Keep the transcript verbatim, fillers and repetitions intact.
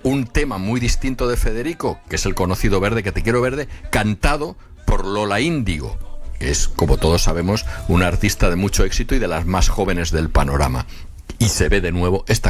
un tema muy distinto de Federico, que es el conocido Verde que te quiero verde, cantado por Lola Índigo, que es, como todos sabemos, una artista de mucho éxito y de las más jóvenes del panorama. Y se ve de nuevo esta